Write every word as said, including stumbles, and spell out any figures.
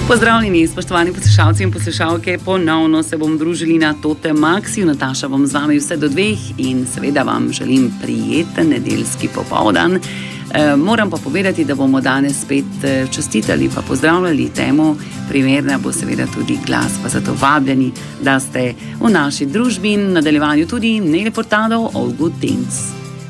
Pozdravljeni, spoštovani poslušalci in poslušalke, ponovno se bom družili na Tote Maxiju. Nataša bom z vami vse do dveh in seveda vam želim prijeten nedeljski popoldan. E, moram pa povedati, da bomo danes spet čestitali pa pozdravljali temu, primerna bo seveda tudi glasba, zato vabljeni, da ste v naši družbi in nadaljevanju tudi Nelly Furtado, All Good Things.